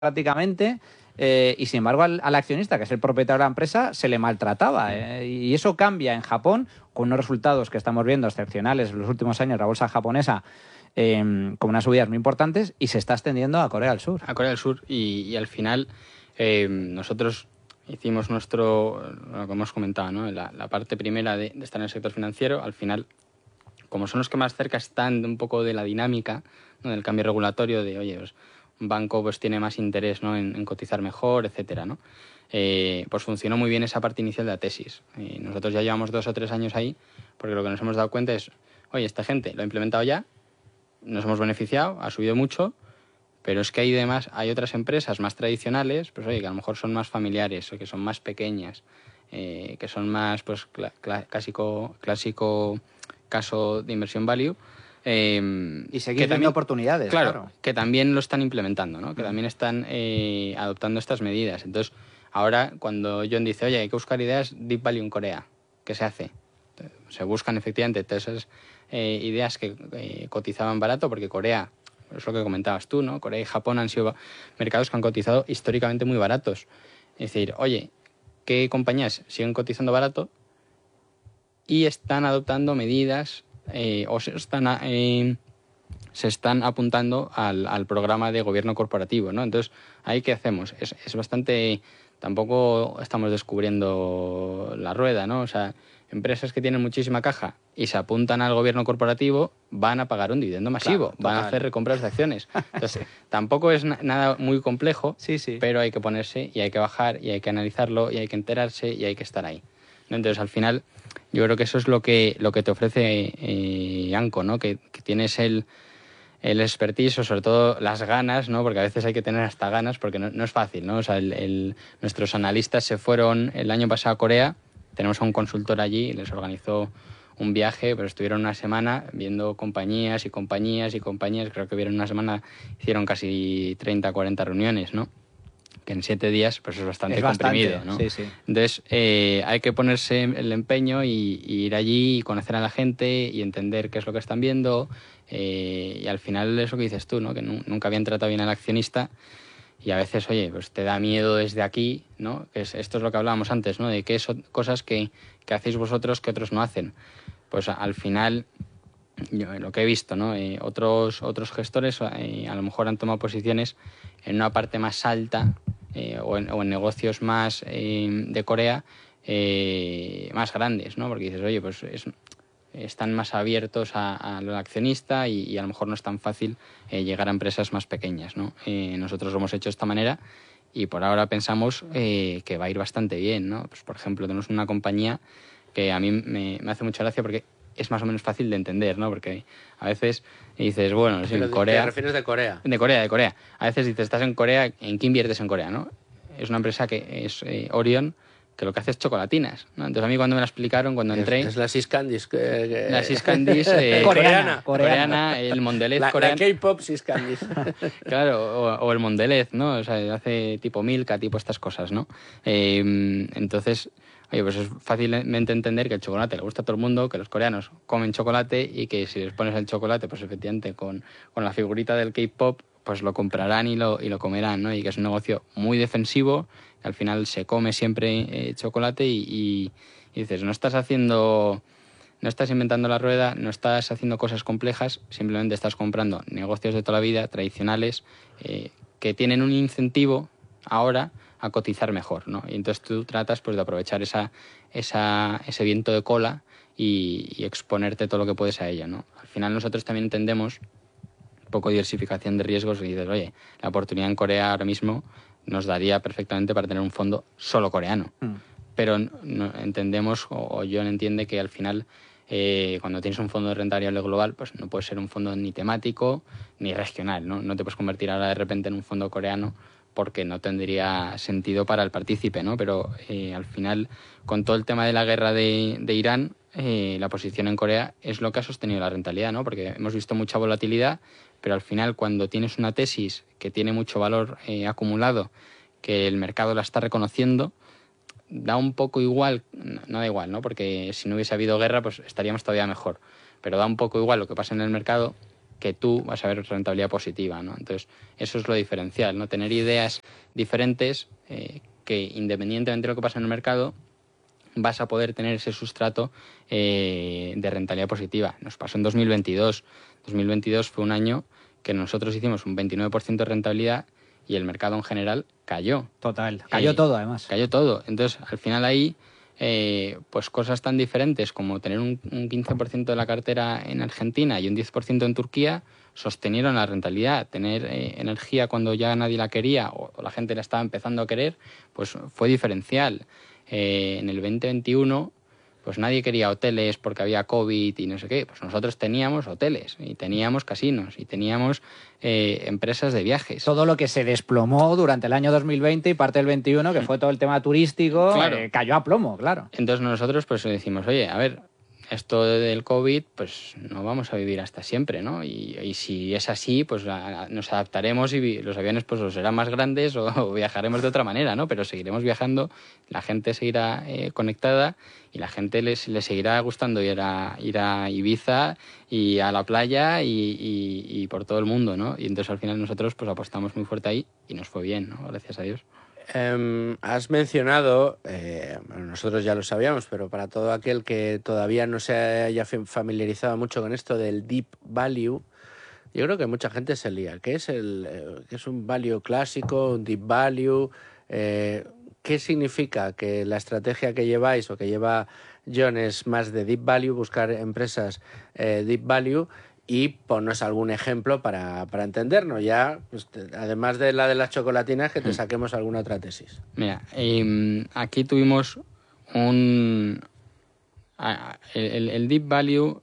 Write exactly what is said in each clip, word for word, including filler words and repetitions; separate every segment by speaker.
Speaker 1: prácticamente, eh, y sin embargo al, al accionista, que es el propietario de la empresa, se le maltrataba. Eh, y eso cambia en Japón, con unos resultados que estamos viendo excepcionales en los últimos años, la bolsa japonesa, eh, con unas subidas muy importantes, y se está extendiendo a Corea del Sur.
Speaker 2: A Corea del Sur, y, y al final eh, nosotros hicimos nuestro, lo que hemos comentado, ¿no? la, la parte primera de, de estar en el sector financiero. Al final, como son los que más cerca están de un poco de la dinámica, ¿no? Del cambio regulatorio, de oye, pues, un banco pues tiene más interés, ¿no? en, en cotizar mejor, etcétera, ¿no? Eh, pues funcionó muy bien esa parte inicial de la tesis. Eh, nosotros ya llevamos dos o tres años ahí, porque lo que nos hemos dado cuenta es, oye, esta gente lo ha implementado ya, nos hemos beneficiado, ha subido mucho, pero es que hay demás, hay otras empresas más tradicionales, pues oye, que a lo mejor son más familiares o que son más pequeñas, eh, que son más, pues, cl- cl- clásico, clásico caso de inversión value. Eh,
Speaker 1: y seguir viendo oportunidades,
Speaker 2: claro,
Speaker 1: claro.
Speaker 2: Que también lo están implementando, ¿no? Que también están eh, adoptando estas medidas. Entonces, ahora, cuando John dice, oye, hay que buscar ideas Deep Value en Corea, ¿qué se hace? Se buscan efectivamente todas esas eh, ideas que eh, cotizaban barato, porque Corea, es lo que comentabas tú, ¿no? Corea y Japón han sido mercados que han cotizado históricamente muy baratos. Es decir, oye, ¿qué compañías siguen cotizando barato y están adoptando medidas eh, o se están, eh, se están apuntando al, al programa de gobierno corporativo, ¿no? Entonces, ¿ahí qué hacemos? Es, es bastante... Tampoco estamos descubriendo la rueda, ¿no? O sea, empresas que tienen muchísima caja y se apuntan al gobierno corporativo van a pagar un dividendo masivo,
Speaker 1: claro,
Speaker 2: van a hacer recompras de acciones. Entonces, sí. Tampoco es na- nada muy complejo,
Speaker 1: sí, sí.
Speaker 2: pero hay que ponerse y hay que bajar y hay que analizarlo y hay que enterarse y hay que estar ahí. Entonces, al final, yo creo que eso es lo que, lo que te ofrece eh, Anco, ¿no? Que, que tienes el... el expertise o sobre todo las ganas, ¿no? Porque a veces hay que tener hasta ganas porque no, no es fácil, ¿no? O sea, el, el, nuestros analistas se fueron el año pasado a Corea, tenemos a un consultor allí y les organizó un viaje, pero estuvieron una semana viendo compañías y compañías y compañías, creo que vieron una semana, hicieron casi treinta, cuarenta reuniones, ¿no? Que en siete días pues es bastante
Speaker 1: es
Speaker 2: comprimido,
Speaker 1: bastante,
Speaker 2: ¿no?
Speaker 1: Sí, sí.
Speaker 2: Entonces eh, hay que ponerse el empeño y, y ir allí y conocer a la gente y entender qué es lo que están viendo eh, y al final eso que dices tú, ¿no? Que nu- nunca habían tratado bien al accionista y a veces, oye, pues te da miedo desde aquí, ¿no? Que es, esto es lo que hablábamos antes, ¿no? De qué son cosas que, que hacéis vosotros que otros no hacen. Pues a, al final... Yo, lo que he visto, ¿no? Eh, otros, otros gestores eh, a lo mejor han tomado posiciones en una parte más alta eh, o, en, o en negocios más eh, de Corea eh, más grandes, ¿no? Porque dices, oye, pues es, están más abiertos a, al accionista y, y a lo mejor no es tan fácil eh, llegar a empresas más pequeñas, ¿no? Eh, nosotros lo hemos hecho de esta manera y por ahora pensamos eh, que va a ir bastante bien, ¿no? Pues, por ejemplo, tenemos una compañía que a mí me, me hace mucha gracia porque es más o menos fácil de entender, ¿no? Porque a veces dices, bueno, sí, en Corea...
Speaker 3: ¿Te refieres de Corea?
Speaker 2: De Corea, de Corea. A veces dices, estás en Corea, ¿en qué inviertes en Corea, no? Es una empresa que es eh, Orion, que lo que hace es chocolatinas, ¿no? Entonces a mí cuando me la explicaron, cuando entré...
Speaker 3: Es, es la Sis Candies. Que, que...
Speaker 2: La Sis Candies... Eh,
Speaker 3: coreana,
Speaker 2: coreana. Coreana, el Mondelez
Speaker 3: la,
Speaker 2: coreano.
Speaker 3: La K-pop Sis Candies.
Speaker 2: Claro, o, o el Mondelez, ¿no? O sea, hace tipo Milka, tipo estas cosas, ¿no? Eh, entonces... Oye, pues es fácilmente entender que el chocolate le gusta a todo el mundo, que los coreanos comen chocolate y que si les pones el chocolate, pues efectivamente con, con la figurita del K-pop, pues lo comprarán y lo, y lo comerán, ¿no? Y que es un negocio muy defensivo, que al final se come siempre eh, chocolate y, y, y dices, no estás haciendo, no estás inventando la rueda, no estás haciendo cosas complejas, simplemente estás comprando negocios de toda la vida, tradicionales, eh, que tienen un incentivo ahora a cotizar mejor, ¿no? Y entonces tú tratas pues de aprovechar esa, esa, ese viento de cola y, y exponerte todo lo que puedes a ello, ¿no? Al final nosotros también entendemos un poco de diversificación de riesgos y dices, oye, la oportunidad en Corea ahora mismo nos daría perfectamente para tener un fondo solo coreano. Mm. Pero no, entendemos, o, o John entiende que al final eh, cuando tienes un fondo de renta variable global, pues no puede ser un fondo ni temático ni regional, ¿no? No te puedes convertir ahora de repente en un fondo coreano porque no tendría sentido para el partícipe, ¿no? Pero eh, al final, con todo el tema de la guerra de, de Irán, eh, la posición en Corea es lo que ha sostenido la rentabilidad, ¿no? Porque hemos visto mucha volatilidad, pero al final, cuando tienes una tesis que tiene mucho valor eh, acumulado, que el mercado la está reconociendo, da un poco igual, no, no da igual, ¿no? Porque si no hubiese habido guerra, pues estaríamos todavía mejor. Pero da un poco igual lo que pasa en el mercado, que tú vas a ver rentabilidad positiva, ¿no? Entonces, eso es lo diferencial, ¿no? Tener ideas diferentes eh, que, independientemente de lo que pasa en el mercado, vas a poder tener ese sustrato eh, de rentabilidad positiva. Nos pasó en dos mil veintidós. dos mil veintidós fue un año que nosotros hicimos un veintinueve por ciento de rentabilidad y el mercado en general cayó.
Speaker 1: Total, cayó
Speaker 2: Eh,
Speaker 1: todo además.
Speaker 2: Cayó todo. Entonces, al final ahí, eh, pues cosas tan diferentes como tener un, un quince por ciento de la cartera en Argentina y un diez por ciento en Turquía sostenieron la rentabilidad. Tener eh, energía cuando ya nadie la quería o, o la gente la estaba empezando a querer, pues fue diferencial. Eh, en el veinte veintiuno, pues nadie quería hoteles porque había COVID y no sé qué. Pues nosotros teníamos hoteles y teníamos casinos y teníamos eh, empresas de viajes.
Speaker 1: Todo lo que se desplomó durante el año dos mil veinte y parte del veintiuno, que fue todo el tema turístico,
Speaker 2: Claro.
Speaker 1: eh, cayó a plomo, claro.
Speaker 2: Entonces nosotros pues decimos, oye, a ver, esto del COVID, pues no vamos a vivir hasta siempre, ¿no? Y, y si es así, pues a, a, nos adaptaremos y vi, los aviones pues o serán más grandes o, o viajaremos de otra manera, ¿no? Pero seguiremos viajando, la gente seguirá eh, conectada y la gente les, les seguirá gustando ir a, ir a Ibiza y a la playa y, y, y por todo el mundo, ¿no? Y entonces al final nosotros pues apostamos muy fuerte ahí y nos fue bien, ¿no? Gracias a Dios.
Speaker 3: Eh, has mencionado, eh, bueno, nosotros ya lo sabíamos, pero para todo aquel que todavía no se haya familiarizado mucho con esto del deep value, yo creo que mucha gente se lía. ¿Qué es, el, eh, qué es un value clásico, un deep value? Eh, ¿Qué significa que la estrategia que lleváis o que lleva John es más de deep value, buscar empresas eh, deep value? Y ponnos algún ejemplo para, para entendernos. Ya, pues, te, además de la de las chocolatinas, que te saquemos alguna otra tesis.
Speaker 2: Mira, eh, aquí tuvimos un... El, el deep value,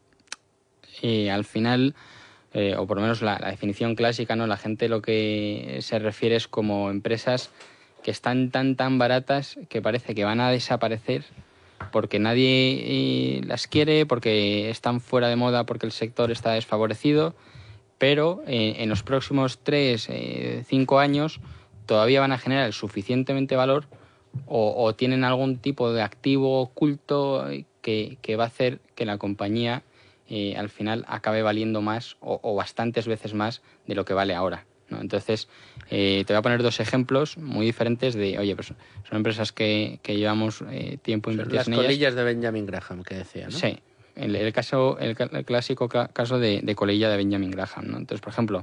Speaker 2: eh, al final, eh, o por lo menos la, la definición clásica, ¿no? La gente lo que se refiere es como empresas que están tan, tan baratas que parece que van a desaparecer porque nadie eh, las quiere, porque están fuera de moda, porque el sector está desfavorecido, pero eh, en los próximos tres, eh, cinco años todavía van a generar suficientemente valor o, o tienen algún tipo de activo oculto que, que va a hacer que la compañía eh, al final acabe valiendo más o, o bastantes veces más de lo que vale ahora, ¿no? Entonces, eh, te voy a poner dos ejemplos muy diferentes de, oye, pues son empresas que, que llevamos eh, tiempo invertidas en ellas.
Speaker 3: Las colillas de Benjamin Graham, que decía, ¿no?
Speaker 2: Sí, el, el, caso, el, el clásico caso de, de colilla de Benjamin Graham, ¿no? Entonces, por ejemplo,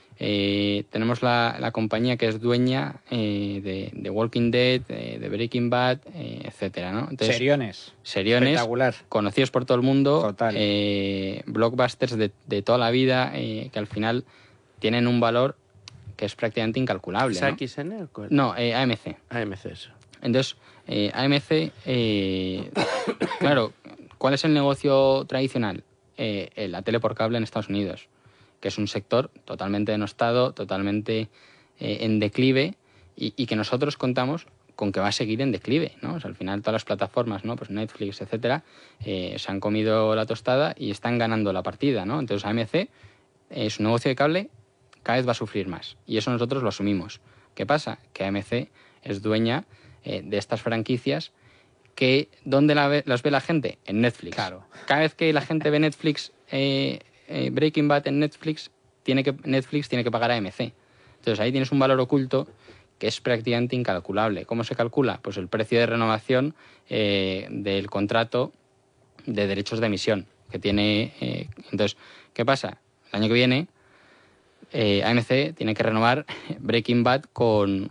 Speaker 2: eh, tenemos la, la compañía que es dueña eh, de, de Walking Dead, eh, de Breaking Bad, eh, etcétera, ¿no? Entonces,
Speaker 1: seriones.
Speaker 2: Seriones,
Speaker 1: espectacular.
Speaker 2: Conocidos por todo el mundo.
Speaker 1: Total.
Speaker 2: Eh, blockbusters de, de toda la vida, eh, que al final tienen un valor que es prácticamente incalculable, ¿no?
Speaker 3: ¿A X N o cuál?
Speaker 2: No, eh, A M C.
Speaker 3: A M C, eso.
Speaker 2: Entonces, eh, A M C, eh, claro, ¿cuál es el negocio tradicional? Eh, eh, la tele por cable en Estados Unidos, que es un sector totalmente denostado, totalmente eh, en declive y, y que nosotros contamos con que va a seguir en declive, ¿no? O sea, al final todas las plataformas, ¿no? Pues Netflix, etcétera, eh, se han comido la tostada y están ganando la partida, ¿no? Entonces A M C, eh, su negocio de cable cada vez va a sufrir más y eso nosotros lo asumimos. ¿Qué pasa? Que A M C es dueña eh, de estas franquicias que ¿dónde la ve, las ve la gente? En Netflix.
Speaker 1: Claro.
Speaker 2: Cada vez que la gente ve Netflix, eh, eh, Breaking Bad en Netflix, tiene que, Netflix tiene que pagar a A M C. Entonces ahí tienes un valor oculto que es prácticamente incalculable. ¿Cómo se calcula? Pues el precio de renovación eh, del contrato de derechos de emisión que tiene. Eh, entonces, ¿qué pasa? El año que viene Eh, A M C tiene que renovar Breaking Bad con,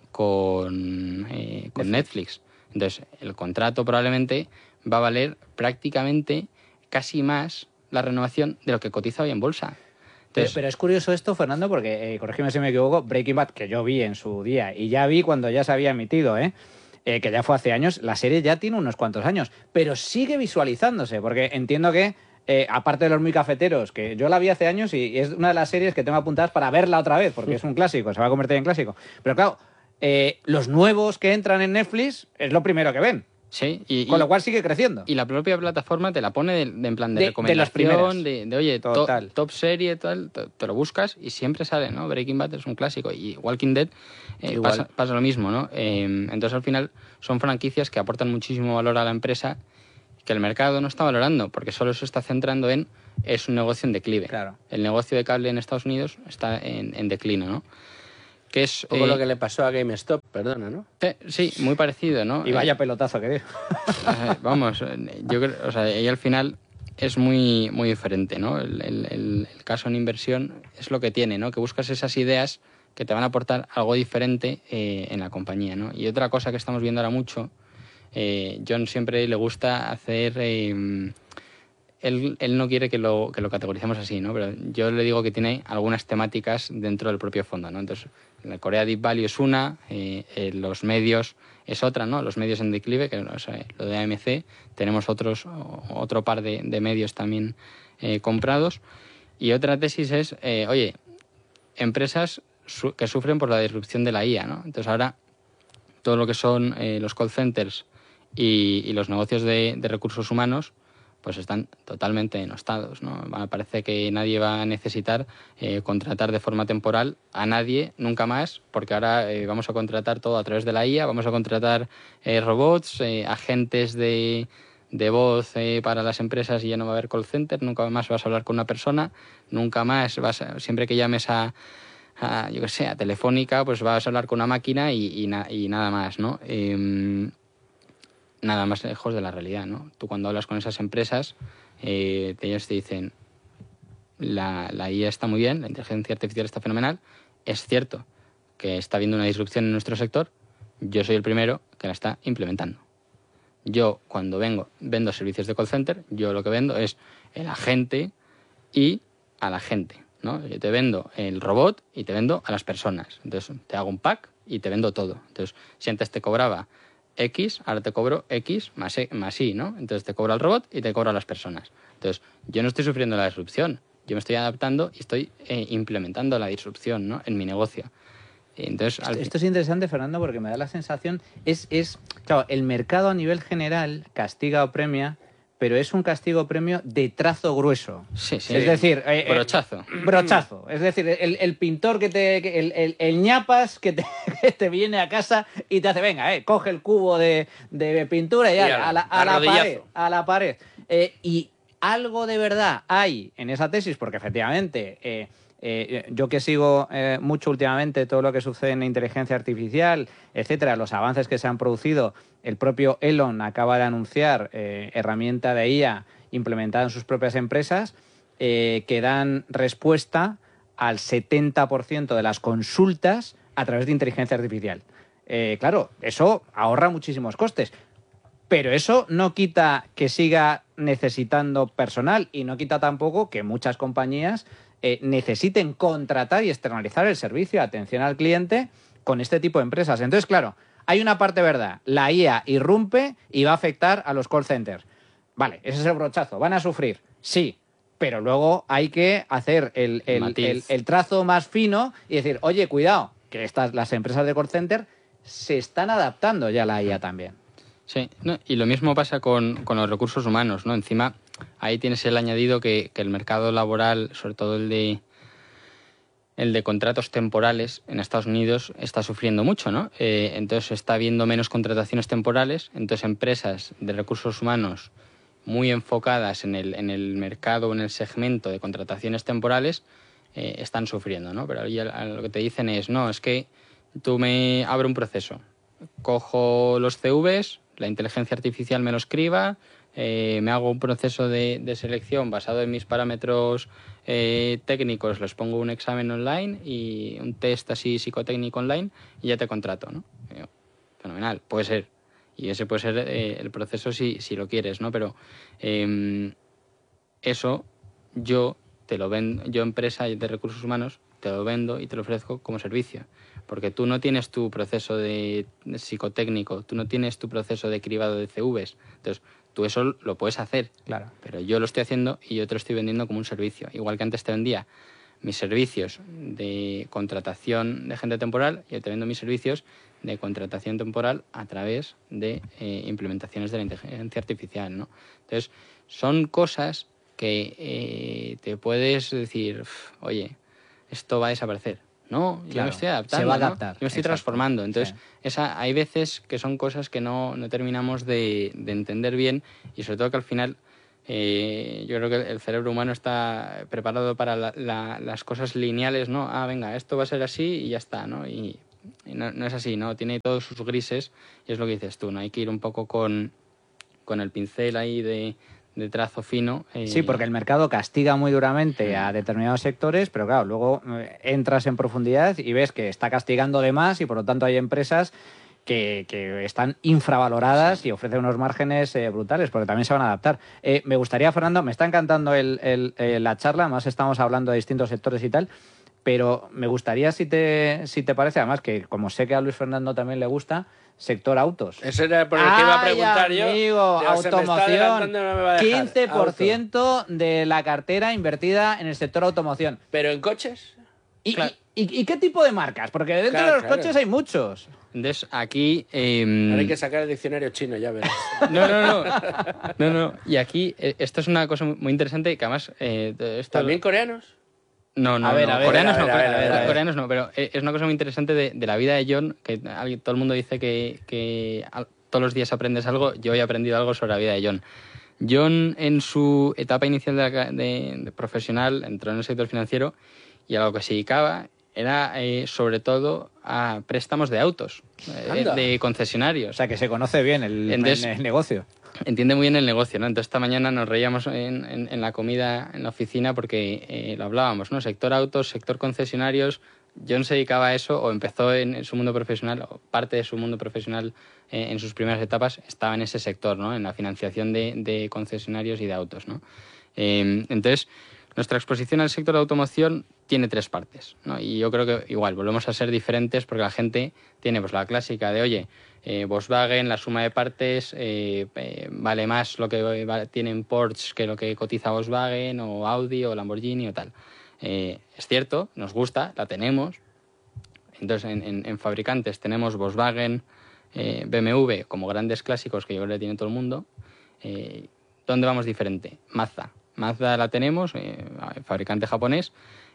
Speaker 2: con, eh, con Netflix. Entonces, el contrato probablemente va a valer prácticamente casi más la renovación de lo que cotiza hoy en bolsa. Entonces,
Speaker 1: pero, pero es curioso esto, Fernando, porque, eh, corrígeme si me equivoco, Breaking Bad, que yo vi en su día, y ya vi cuando ya se había emitido, ¿eh? Eh, que ya fue hace años, la serie ya tiene unos cuantos años, pero sigue visualizándose, porque entiendo que Eh, aparte de los muy cafeteros, que yo la vi hace años y es una de las series que tengo apuntadas para verla otra vez, porque es un clásico, se va a convertir en clásico. Pero claro, eh, los nuevos que entran en Netflix es lo primero que ven.
Speaker 2: Sí, y,
Speaker 1: con
Speaker 2: y,
Speaker 1: lo cual sigue creciendo.
Speaker 2: Y la propia plataforma te la pone de, de en plan de,
Speaker 1: de
Speaker 2: recomendación, de, de, de oye, to,
Speaker 1: Total.
Speaker 2: top serie, tal, te, te lo buscas y siempre sale, ¿no? Breaking Bad es un clásico y Walking Dead eh, pasa, pasa lo mismo, ¿no? Eh, entonces al final son franquicias que aportan muchísimo valor a la empresa que el mercado no está valorando, porque solo se está centrando en es un negocio en declive.
Speaker 1: Claro.
Speaker 2: El negocio de cable en Estados Unidos está en, en declino, ¿no? Que es
Speaker 3: Un poco
Speaker 2: eh,
Speaker 3: lo que le pasó a GameStop, perdona, ¿no?
Speaker 2: Sí, muy parecido, ¿no?
Speaker 1: Y vaya pelotazo que dio.
Speaker 2: Eh, vamos, yo creo, o sea, y al final es muy muy diferente, ¿no? El, el, el, el caso en inversión es lo que tiene, ¿no? Que buscas esas ideas que te van a aportar algo diferente eh, en la compañía, ¿no? Y otra cosa que estamos viendo ahora mucho, eh, John siempre le gusta hacer... Eh, Él, él no quiere que lo, que lo categoricemos así, ¿no? Pero yo le digo que tiene algunas temáticas dentro del propio fondo, ¿no? Entonces, la Korea Deep Value es una, eh, eh, los medios es otra, ¿no? Los medios en declive, que o sea, lo de A M C, tenemos otros otro par de, de medios también eh, comprados. Y otra tesis es, eh, oye, empresas su- que sufren por la disrupción de la I A, ¿no? Entonces, ahora todo lo que son eh, los call centers y, y los negocios de, de recursos humanos pues están totalmente denostados, ¿no? Parece que nadie va a necesitar eh, contratar de forma temporal a nadie nunca más, porque ahora eh, vamos a contratar todo a través de la I A, vamos a contratar eh, robots, eh, agentes de, de voz eh, para las empresas y ya no va a haber call center, nunca más vas a hablar con una persona, nunca más vas a, siempre que llames a, a yo qué sé, a Telefónica, pues vas a hablar con una máquina y, y, na, y nada más, ¿no? Eh, nada más lejos de la realidad, ¿no? Tú cuando hablas con esas empresas, eh, ellos te dicen, la, la I A está muy bien, la inteligencia artificial está fenomenal, es cierto que está habiendo una disrupción en nuestro sector, yo soy el primero que la está implementando. Yo cuando vengo, vendo servicios de call center, yo lo que vendo es el agente y a la gente, ¿no? Yo te vendo el robot y te vendo a las personas. Entonces te hago un pack y te vendo todo. Entonces, si antes te cobraba X, ahora te cobro X más, e, más Y, ¿no? Entonces te cobro al robot y te cobro a las personas. Entonces, yo no estoy sufriendo la disrupción, yo me estoy adaptando y estoy eh, implementando la disrupción, ¿no? En mi negocio. Entonces,
Speaker 1: esto,
Speaker 2: al...
Speaker 1: esto es interesante, Fernando, porque me da la sensación, es, es, claro, el mercado a nivel general castiga o premia, pero es un castigo premio de trazo grueso.
Speaker 2: Sí, sí.
Speaker 1: Es decir, eh,
Speaker 2: brochazo.
Speaker 1: Eh, brochazo. Es decir, el, el pintor que te. El, el, el ñapas que te, que te viene a casa y te hace, venga, eh, coge el cubo de, de pintura y, y a, a, la, a, la pared, a la pared. Eh, y algo de verdad hay en esa tesis, porque efectivamente. Eh, Eh, yo que sigo eh, mucho últimamente todo lo que sucede en inteligencia artificial, etcétera, los avances que se han producido, el propio Elon acaba de anunciar eh, herramienta de I A implementada en sus propias empresas eh, que dan respuesta al setenta por ciento de las consultas a través de inteligencia artificial. Eh, claro, eso ahorra muchísimos costes. Pero eso no quita que siga necesitando personal y no quita tampoco que muchas compañías eh, necesiten contratar y externalizar el servicio de atención al cliente con este tipo de empresas. Entonces, claro, hay una parte verdad. La I A irrumpe y va a afectar a los call centers. Vale, ese es el brochazo. ¿Van a sufrir? Sí. Pero luego hay que hacer el, el, el, el trazo más fino y decir, oye, cuidado, que estas, las empresas de call center se están adaptando ya a la I A también.
Speaker 2: Sí, no, y lo mismo pasa con, con los recursos humanos, ¿no? Encima, ahí tienes el añadido que, que el mercado laboral, sobre todo el de el de contratos temporales en Estados Unidos, está sufriendo mucho, ¿no? Eh, entonces está habiendo menos contrataciones temporales, entonces empresas de recursos humanos muy enfocadas en el, en el mercado o en el segmento de contrataciones temporales eh, están sufriendo, ¿no? Pero ahí lo que te dicen es, no, es que tú me abro un proceso, cojo los C Vs, la inteligencia artificial me lo escriba, eh, me hago un proceso de, de selección basado en mis parámetros eh, técnicos, les pongo un examen online y un test así psicotécnico online y ya te contrato, ¿no? Eh, fenomenal, puede ser. Y ese puede ser eh, el proceso si, si lo quieres, ¿no? Pero eh, eso yo te lo vendo, yo empresa de recursos humanos te lo vendo y te lo ofrezco como servicio. Porque tú no tienes tu proceso de, de psicotécnico, tú no tienes tu proceso de cribado de C Vs. Entonces, tú eso lo puedes hacer.
Speaker 1: Claro.
Speaker 2: Pero yo lo estoy haciendo y yo te lo estoy vendiendo como un servicio. Igual que antes te vendía mis servicios de contratación de gente temporal, yo te vendo mis servicios de contratación temporal a través de eh, implementaciones de la inteligencia artificial, ¿no? Entonces, son cosas que eh, te puedes decir, oye, esto va a desaparecer. No, yo
Speaker 1: Claro,
Speaker 2: me estoy adaptando,
Speaker 1: se va a
Speaker 2: ¿no?
Speaker 1: adaptar,
Speaker 2: Yo me estoy
Speaker 1: exacto,
Speaker 2: transformando. Entonces,
Speaker 1: sí.
Speaker 2: esa, hay veces que son cosas que no, no terminamos de, de entender bien y sobre todo que al final eh, yo creo que el cerebro humano está preparado para la, la, las cosas lineales, ¿no? Ah, venga, esto va a ser así y ya está, ¿no? Y, y no, no es así, ¿no? Tiene todos sus grises y es lo que dices tú, ¿no? Hay que ir un poco con, con el pincel ahí de, de trazo fino. Eh,
Speaker 1: Sí, porque el mercado castiga muy duramente a
Speaker 2: Mm.
Speaker 1: determinados sectores, pero claro, luego eh, entras en profundidad y ves que está castigando de más y por lo tanto hay empresas que, que están infravaloradas
Speaker 2: Sí.
Speaker 1: y ofrecen unos márgenes eh, brutales, porque también se van a adaptar. Eh, me gustaría, Fernando, me está encantando el, el- eh, la charla, además estamos hablando de distintos sectores y tal, pero me gustaría, si te, si te parece, además que como sé que a Luis Fernando también le gusta, sector autos.
Speaker 3: Eso era por el que iba a
Speaker 1: ¡Ay,
Speaker 3: preguntar yo.
Speaker 1: amigo!
Speaker 3: Digo, se me está
Speaker 1: Automoción.
Speaker 3: adelantando y no me va a dejar.
Speaker 1: quince por
Speaker 3: Auto.
Speaker 1: ciento de la cartera invertida en el sector automoción.
Speaker 3: ¿Pero en coches?
Speaker 1: ¿Y,
Speaker 2: Claro.
Speaker 1: y, y- y qué tipo de marcas? Porque dentro
Speaker 3: Claro,
Speaker 1: de los
Speaker 3: claro.
Speaker 1: coches hay muchos.
Speaker 2: Entonces, aquí... eh,
Speaker 3: Ahora hay que sacar el diccionario chino, ya verás.
Speaker 2: No, no, no. No, no. Y aquí, eh, esto es una cosa muy interesante que además... eh, esto...
Speaker 3: ¿También coreanos?
Speaker 2: No, no,
Speaker 1: A ver,
Speaker 2: no.
Speaker 1: a ver,
Speaker 2: coreanos
Speaker 3: a ver,
Speaker 2: no,
Speaker 3: a ver,
Speaker 2: core-
Speaker 3: a ver, a ver.
Speaker 2: coreanos no, pero eh, es una cosa muy interesante de, de la vida de John, que alguien- todo el mundo dice que, que al- todos los días aprendes algo. Yo he aprendido algo sobre la vida de John. John, en su etapa inicial de, la ca- de- de profesional, entró en el sector financiero y a lo que se dedicaba era eh, sobre todo a préstamos de autos, eh,
Speaker 3: Anda.
Speaker 2: de
Speaker 1: O
Speaker 2: concesionarios.
Speaker 1: sea, que se conoce bien el,
Speaker 2: Entonces-
Speaker 1: el negocio.
Speaker 2: Entiende muy bien el negocio, ¿no? Entonces esta mañana nos reíamos en, en- en la comida en la oficina porque eh, lo hablábamos, ¿no? Sector autos, sector concesionarios. John se dedicaba a eso o empezó en, en su mundo profesional, o parte de su mundo profesional eh, en sus primeras etapas estaba en ese sector, ¿no? En la financiación de, de concesionarios y de autos, ¿no? Eh, entonces, nuestra exposición al sector de automoción tiene tres partes, ¿no? Y yo creo que igual volvemos a ser diferentes porque la gente tiene pues la clásica de, oye, eh, Volkswagen, la suma de partes, eh, eh, vale más lo que va- tienen Porsche que lo que cotiza Volkswagen o Audi o Lamborghini o tal. Eh, es cierto, nos gusta, la tenemos. Entonces, en, en- en fabricantes tenemos Volkswagen, eh, B M W como grandes clásicos que yo creo que tiene todo el mundo. Eh, ¿Dónde vamos diferente? Mazda. Mazda la tenemos, eh, fabricante japonés.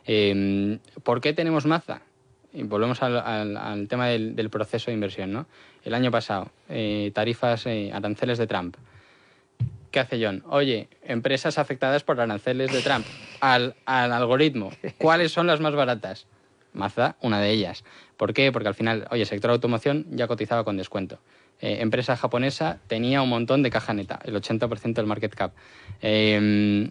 Speaker 2: Eh, ¿Por qué tenemos Mazda? Y volvemos al, al- al tema del, del proceso de inversión, ¿no? El año pasado, eh, tarifas, eh, aranceles de Trump. ¿Qué hace John? Oye, empresas afectadas por aranceles de Trump. Al, al algoritmo, ¿cuáles son las más baratas? Mazda, una de ellas. ¿Por qué? Porque al final, oye, sector automoción ya cotizaba con descuento. Eh, empresa japonesa tenía un montón de caja neta, el ochenta por ciento del market cap. Eh,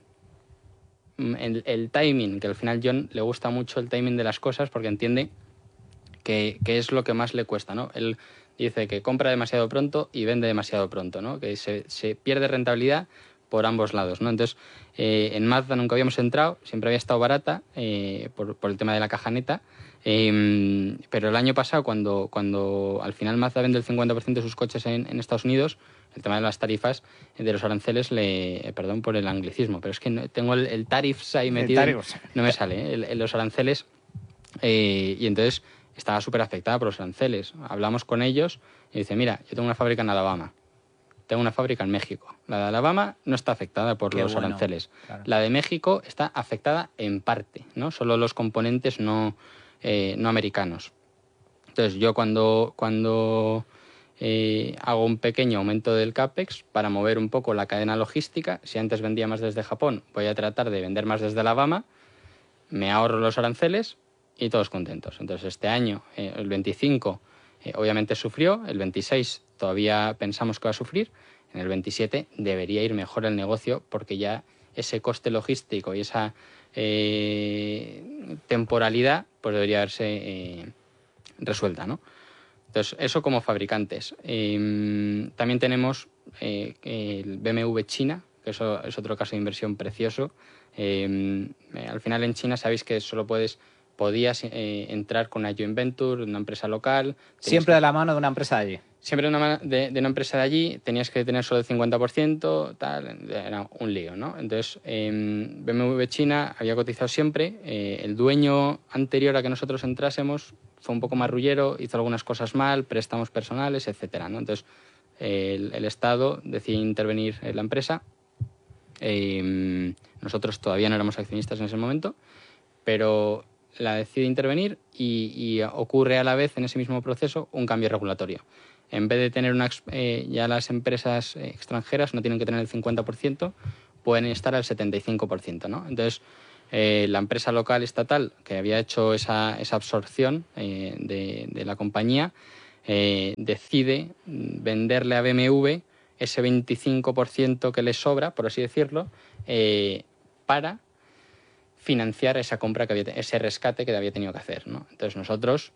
Speaker 2: el, el timing, que al final John le gusta mucho el timing de las cosas porque entiende que, que es lo que más le cuesta, ¿no? Él dice que compra demasiado pronto y vende demasiado pronto, ¿no? Que se, se pierde rentabilidad por ambos lados, ¿no? Entonces, eh, en Mazda nunca habíamos entrado, siempre había estado barata eh, por, por el tema de la caja neta, eh, pero el año pasado, cuando, cuando al final Mazda vende el cincuenta por ciento de sus coches en, en Estados Unidos, el tema de las tarifas, eh, de los aranceles, le, eh, perdón por el anglicismo, pero es que no, tengo el, el tariffs ahí metido,
Speaker 1: tariffs.
Speaker 2: no me sale, ¿eh? el, el- los aranceles, eh, y entonces estaba súper afectada por los aranceles. Hablamos con ellos y dice, mira, yo tengo una fábrica en Alabama, tengo una fábrica en México. La de Alabama no está afectada por
Speaker 1: Qué
Speaker 2: los
Speaker 1: bueno,
Speaker 2: aranceles.
Speaker 1: claro.
Speaker 2: La de México está afectada en parte, ¿no? Solo los componentes no, eh, no americanos. Entonces, yo cuando, cuando eh, hago un pequeño aumento del CAPEX para mover un poco la cadena logística, si antes vendía más desde Japón, voy a tratar de vender más desde Alabama, me ahorro los aranceles y todos contentos. Entonces, este año, eh, el veinticinco, eh, obviamente sufrió, el veintiséis todavía pensamos que va a sufrir, en el veintisiete debería ir mejor el negocio porque ya ese coste logístico y esa eh, temporalidad pues debería haberse eh, resuelta, ¿no? Entonces, eso como fabricantes. Eh, también tenemos eh, el B M W China, que eso es otro caso de inversión precioso. Eh, eh, al final en China sabéis que solo puedes podías eh, entrar con una joint venture, una empresa local.
Speaker 1: Siempre
Speaker 2: que,
Speaker 1: de la mano de una empresa allí.
Speaker 2: Siempre de una, de, de una empresa de allí, tenías que tener solo el cincuenta por ciento, tal, era un lío, ¿no? Entonces, eh, B M W China había cotizado siempre, eh, el dueño anterior a que nosotros entrásemos fue un poco marrullero, hizo algunas cosas mal, préstamos personales, etcétera, ¿no? Entonces, eh, el, el Estado decidió intervenir en la empresa. Eh, nosotros todavía no éramos accionistas en ese momento, pero la decide intervenir y, y ocurre a la vez en ese mismo proceso un cambio regulatorio. En vez de tener una, eh, ya las empresas extranjeras no tienen que tener el cincuenta por ciento, pueden estar al setenta y cinco por ciento, ¿no? Entonces, eh, la empresa local estatal que había hecho esa, esa absorción eh, de, de la compañía eh, decide venderle a B M W ese veinticinco por ciento que le sobra, por así decirlo, eh, para financiar esa compra que había, ese rescate que había tenido que hacer, ¿no? Entonces nosotros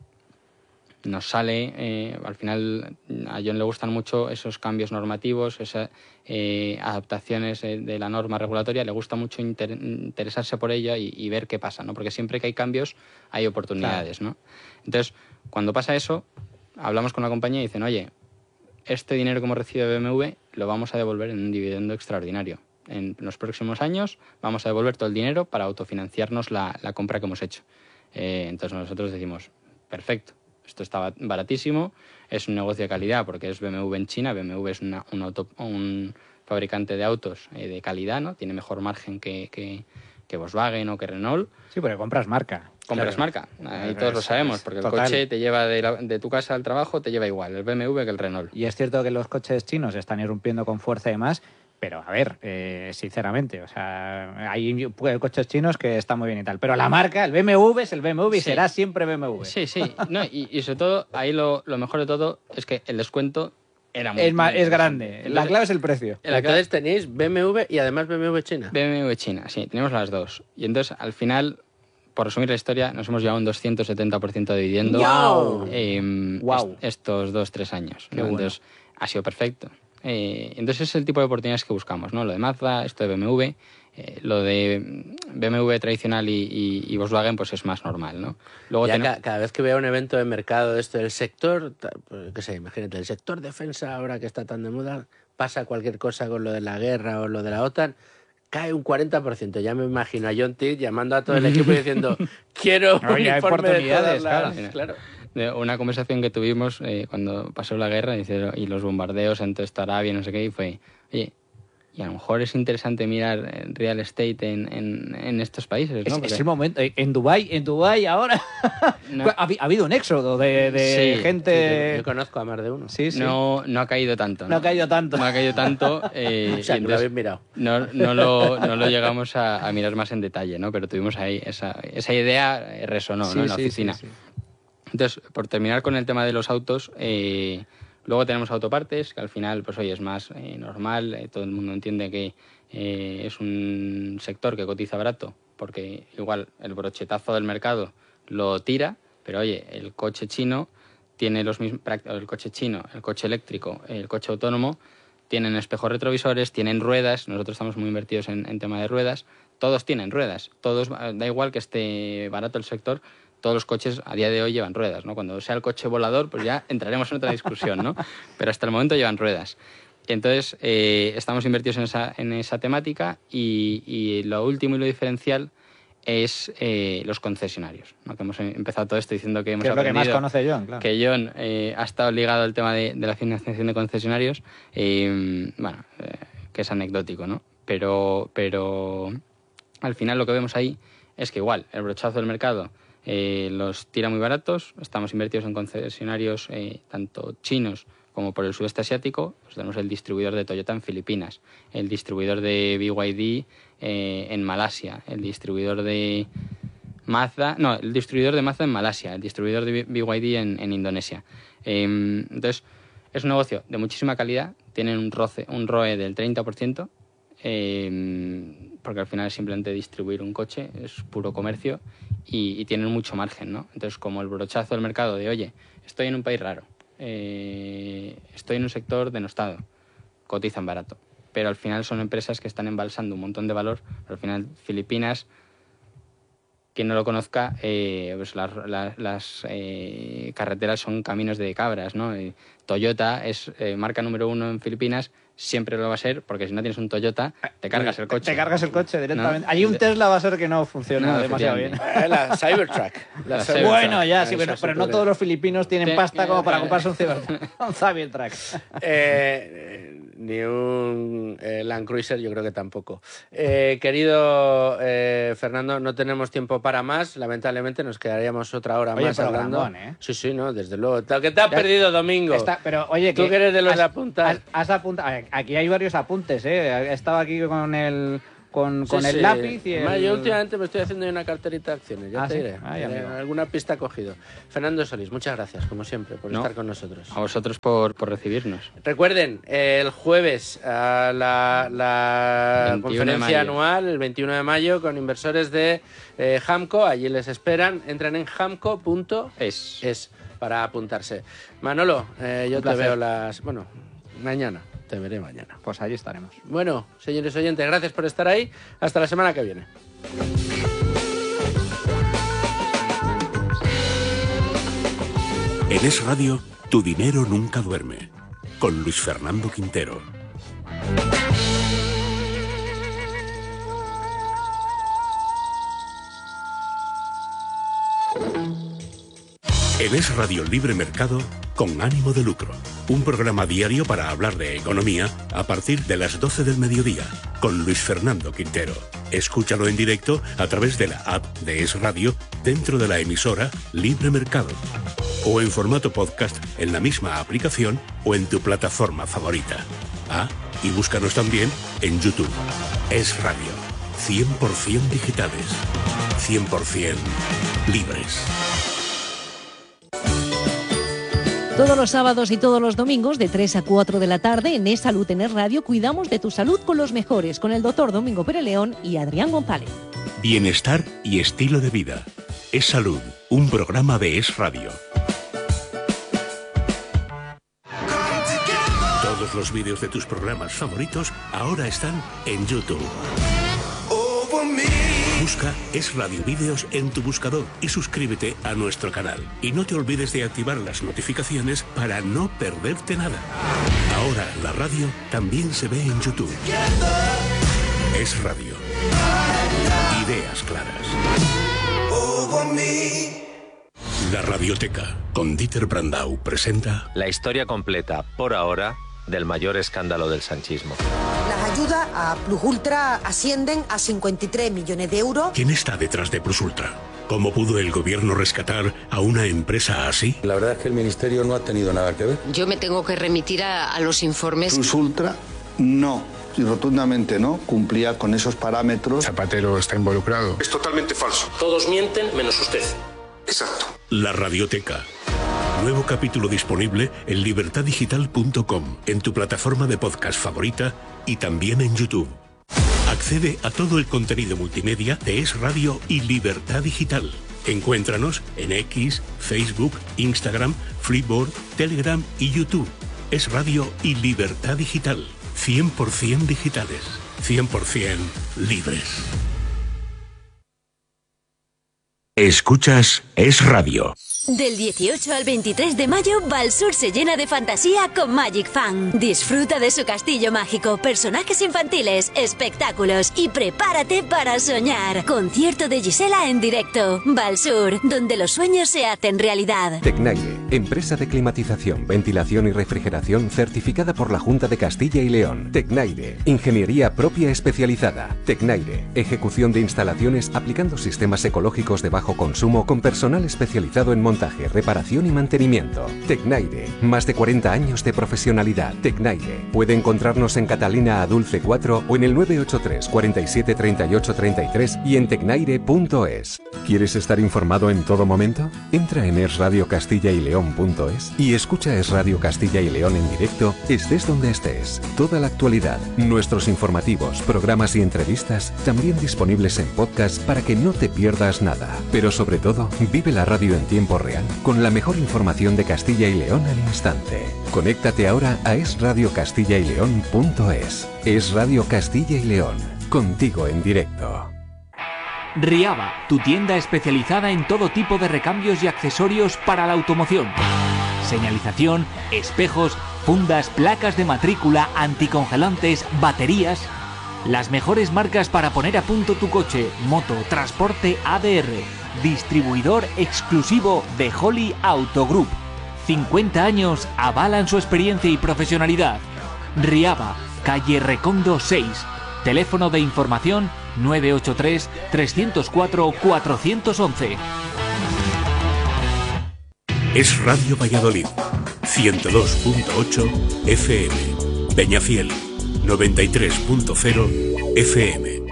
Speaker 2: nos sale, eh, al final a John le gustan mucho esos cambios normativos, esas eh, adaptaciones eh, de la norma regulatoria, le gusta mucho inter, interesarse por ella y, y ver qué pasa, ¿no? Porque siempre que hay cambios hay oportunidades, claro, ¿no? Entonces, cuando pasa eso, hablamos con la compañía y dicen, oye, este dinero que hemos recibido de B M W lo vamos a devolver en un dividendo extraordinario. En los próximos años vamos a devolver todo el dinero para autofinanciarnos la, la compra que hemos hecho. Eh, entonces nosotros decimos, perfecto, esto está baratísimo, es un negocio de calidad porque es B M W en China. B M W es una, un, auto, un fabricante de autos eh, de calidad, ¿no? Tiene mejor margen que, que, que Volkswagen o que Renault.
Speaker 1: Sí, porque compras marca.
Speaker 2: Compras
Speaker 1: claro.
Speaker 2: marca, ahí todos lo sabemos, porque
Speaker 1: Total.
Speaker 2: el coche te lleva de, la, de tu casa al trabajo, te lleva igual, el B M W que el Renault.
Speaker 1: Y es cierto que los coches chinos están irrumpiendo con fuerza y demás, pero a ver, eh, sinceramente, o sea, hay coches chinos que están muy bien y tal, pero la marca, el B M W es el B M W y sí. será siempre B M W.
Speaker 2: Sí, sí, no, y, y sobre todo, ahí lo, lo mejor de todo es que el descuento era muy...
Speaker 1: Es, más,
Speaker 2: muy
Speaker 1: es grande, entonces, la clave es el precio.
Speaker 3: La clave es tenéis B M W y además B M W China.
Speaker 2: B M W China, sí, tenemos las dos. Y entonces, al final, por resumir la historia, nos hemos llevado un doscientos setenta por ciento de dividendo
Speaker 1: wow.
Speaker 2: eh,
Speaker 1: wow.
Speaker 2: est- estos dos, tres años. ¿no?
Speaker 1: Bueno.
Speaker 2: Entonces, ha sido perfecto. Eh, entonces, es el tipo de oportunidades que buscamos, ¿no? Lo de Mazda, esto de B M W, eh, lo de B M W tradicional y, y, y Volkswagen, pues es más normal, ¿no?
Speaker 3: Luego ya tenemos... ca- cada vez que veo un evento de mercado de esto del sector, pues, qué sé, imagínate, el sector defensa ahora que está tan de moda, pasa cualquier cosa con lo de la guerra o lo de la OTAN, cae un cuarenta por ciento. Ya me imagino a John Tidd llamando a todo el equipo y diciendo, quiero un
Speaker 1: Oye,
Speaker 3: informe de todas las...
Speaker 2: claro.
Speaker 3: claro.
Speaker 2: De una conversación que tuvimos eh, cuando pasó la guerra dice, y los bombardeos en toda esta Arabia, no sé qué, y fue, oye, y a lo mejor es interesante mirar real estate en, en, en estos países, ¿no?
Speaker 1: Es,
Speaker 2: Porque...
Speaker 1: es el momento. En Dubái, en Dubái ahora no. ha, ha habido un éxodo de, de
Speaker 2: sí,
Speaker 1: gente...
Speaker 3: Sí, yo, yo conozco a más de uno.
Speaker 1: Sí, sí.
Speaker 2: No, no ha caído tanto.
Speaker 1: No, no ha caído tanto.
Speaker 2: No ha caído tanto. Eh,
Speaker 3: o sea, que lo habéis mirado.
Speaker 2: No, no, lo, no lo llegamos a, a mirar más en detalle, ¿no? Pero tuvimos ahí, esa, esa idea resonó,
Speaker 1: sí,
Speaker 2: ¿no? En la
Speaker 1: sí,
Speaker 2: oficina.
Speaker 1: Sí, sí.
Speaker 2: Entonces, por terminar con el tema de los autos, eh, luego tenemos autopartes, que al final, pues oye, es más eh, normal, eh, todo el mundo entiende que eh, es un sector que cotiza barato, porque igual el brochetazo del mercado lo tira, pero oye, el coche chino tiene los mismos, el coche chino, el coche eléctrico, el coche autónomo, tienen espejos retrovisores, tienen ruedas, nosotros estamos muy invertidos en, en tema de ruedas, todos tienen ruedas, todos, da igual que esté barato el sector, todos los coches a día de hoy llevan ruedas, ¿no? Cuando sea el coche volador, pues ya entraremos en otra discusión, ¿no? Pero hasta el momento llevan ruedas. Y entonces, eh, estamos invertidos en esa, en esa temática y, y lo último y lo diferencial es eh, los concesionarios, ¿no? Que hemos empezado todo esto diciendo que hemos
Speaker 1: que es
Speaker 2: aprendido...
Speaker 1: lo que más conoce John, claro.
Speaker 2: Que John eh, ha estado ligado al tema de, de la financiación de concesionarios, eh, bueno, eh, que es anecdótico, ¿no? Pero, pero al final lo que vemos ahí es que igual, el brochazo del mercado eh, los tira muy baratos, estamos invertidos en concesionarios eh, tanto chinos como por el sudeste asiático, pues tenemos el distribuidor de Toyota en Filipinas, el distribuidor de B Y D eh, en Malasia, el distribuidor de Mazda, no, el distribuidor de Mazda en Malasia, el distribuidor de B Y D en, en Indonesia. Eh, entonces, es un negocio de muchísima calidad, tienen un, roce, un R O E del treinta por ciento, eh, porque al final es simplemente distribuir un coche, es puro comercio y, y tienen mucho margen, ¿no? Entonces, como el brochazo del mercado de, oye, estoy en un país raro, eh, estoy en un sector denostado, cotizan barato, pero al final son empresas que están embalsando un montón de valor, pero al final Filipinas, quien no lo conozca, eh, pues las, las, las eh, carreteras son caminos de cabras, ¿no? Eh, Toyota es eh, marca número uno en Filipinas, siempre lo va a ser, porque si no tienes un Toyota, te cargas el coche.
Speaker 1: Te cargas el coche directamente.
Speaker 2: ¿No?
Speaker 1: Allí un Tesla va a ser que no funciona
Speaker 2: No,
Speaker 1: demasiado bien.
Speaker 3: La Cybertruck. La
Speaker 2: La
Speaker 3: Cybertruck.
Speaker 1: Bueno, ya, sí,
Speaker 3: Eso
Speaker 1: pero,
Speaker 3: sí
Speaker 1: pero no
Speaker 3: puede.
Speaker 1: todos los filipinos tienen
Speaker 2: Sí.
Speaker 1: pasta como para comprarse un Cybertruck. Un Cybertruck.
Speaker 3: Eh, ni un eh, Land Cruiser, yo creo que tampoco. Eh, querido eh, Fernando, no tenemos tiempo para más. Lamentablemente nos quedaríamos otra hora
Speaker 1: oye,
Speaker 3: más hablando.
Speaker 1: ¿eh?
Speaker 3: Sí, sí, no, desde luego. ¿Qué te has ya, perdido, Domingo?
Speaker 1: Está, pero oye,
Speaker 3: tú que eres de los
Speaker 1: has,
Speaker 3: de apuntar.
Speaker 1: Has, has apunta, aquí hay varios apuntes, ¿eh? He estado aquí con el... Con,
Speaker 3: sí,
Speaker 1: con el
Speaker 3: sí.
Speaker 1: lápiz y
Speaker 3: Además,
Speaker 1: el...
Speaker 3: yo últimamente me estoy haciendo una carterita de acciones, ya
Speaker 1: ah,
Speaker 3: te
Speaker 1: ¿sí?
Speaker 3: diré.
Speaker 1: Ay,
Speaker 3: eh, alguna pista cogido. Fernando Solís, muchas gracias, como siempre, por no, estar con nosotros.
Speaker 2: A vosotros por, por recibirnos.
Speaker 3: Recuerden, eh, el jueves a la, la conferencia anual, el veintiuno de mayo, con inversores de eh, Hamco, allí les esperan. Entran en hamco punto es para apuntarse. Manolo, eh, yo te veo las... Bueno, mañana. Te veré mañana.
Speaker 1: Pues allí estaremos.
Speaker 3: Bueno, señores oyentes, gracias por estar ahí. Hasta la semana que viene.
Speaker 4: En Es Radio, tu dinero nunca duerme. Con Luis Fernando Quintero. En Es Radio Libre Mercado, con ánimo de lucro. Un programa diario para hablar de economía a partir de las doce del mediodía, con Luis Fernando Quintero. Escúchalo en directo a través de la app de Es Radio dentro de la emisora Libre Mercado. O en formato podcast en la misma aplicación o en tu plataforma favorita. Ah, y búscanos también en YouTube. Es Radio. cien por ciento digitales. cien por ciento libres.
Speaker 5: Todos los sábados y todos los domingos de tres a cuatro de la tarde en Es Salud en Es Radio cuidamos de tu salud con los mejores, con el doctor Domingo Pérez León y Adrián González.
Speaker 4: Bienestar y estilo de vida. Es Salud, un programa de Es Radio. Todos los vídeos de tus programas favoritos ahora están en YouTube. Busca Es Radio Vídeos en tu buscador y suscríbete a nuestro canal. Y no te olvides de activar las notificaciones para no perderte nada. Ahora la radio también se ve en YouTube. Es Radio. Ideas claras. La Radioteca, con Dieter Brandau, presenta...
Speaker 6: La historia completa, por ahora, del mayor escándalo del sanchismo.
Speaker 7: Las ayudas a Plus Ultra ascienden a cincuenta y tres millones de euros.
Speaker 4: ¿Quién está detrás de Plus Ultra? ¿Cómo pudo el gobierno rescatar a una empresa así?
Speaker 8: La verdad es que el ministerio no ha tenido nada que ver.
Speaker 9: Yo me tengo que remitir a, a los informes.
Speaker 10: Plus Ultra no, y rotundamente no, cumplía con esos parámetros.
Speaker 11: Zapatero está involucrado.
Speaker 12: Es totalmente falso.
Speaker 13: Todos mienten menos usted.
Speaker 12: Exacto.
Speaker 4: La Radioteca. Nuevo capítulo disponible en libertad digital punto com, en tu plataforma de podcast favorita y también en YouTube. Accede a todo el contenido multimedia de Es Radio y Libertad Digital. Encuéntranos en X, Facebook, Instagram, Flipboard, Telegram y YouTube. Es Radio y Libertad Digital. cien por ciento digitales. cien por ciento libres. Escuchas Es Radio.
Speaker 14: Del dieciocho al veintitrés de mayo, Valsur se llena de fantasía con Magic Fan. Disfruta de su castillo mágico, personajes infantiles, espectáculos y prepárate para soñar. Concierto de Gisela en directo. Valsur, donde los sueños se hacen realidad.
Speaker 15: Tecnaire, empresa de climatización, ventilación y refrigeración certificada por la Junta de Castilla y León. Tecnaire, ingeniería propia especializada. Tecnaire, ejecución de instalaciones aplicando sistemas ecológicos de bajo consumo con personal especializado en montaje, reparación y mantenimiento. Tecnaire, más de cuarenta años de profesionalidad. Tecnaire, puede encontrarnos en Catalina Adulce cuatro o en el nueve ocho tres, cuarenta y siete, treinta y ocho, treinta y tres y en tecnaire punto es. ¿Quieres estar informado en todo momento? Entra en es radio castilla y león punto es y escucha Es Radio Castilla y León en directo, estés donde estés. Toda la actualidad, nuestros informativos, programas y entrevistas, también disponibles en podcast para que no te pierdas nada. Pero sobre todo, vive la radio en tiempo real, con la mejor información de Castilla y León al instante. Conéctate ahora a es radio castilla y león punto es. Es Radio Castilla y León, contigo en directo.
Speaker 16: Riaba, tu tienda especializada en todo tipo de recambios y accesorios para la automoción. Señalización, espejos, fundas, placas de matrícula, anticongelantes, baterías. Las mejores marcas para poner a punto tu coche, moto, transporte A D R. Distribuidor exclusivo de Holly Auto Group. cincuenta años avalan su experiencia y profesionalidad. Riaba, calle Recondo seis. Teléfono de información nueve ocho tres, tres cero cuatro, cuatro uno uno.
Speaker 4: Es Radio Valladolid, ciento dos punto ocho F M. Peñafiel, noventa y tres punto cero F M.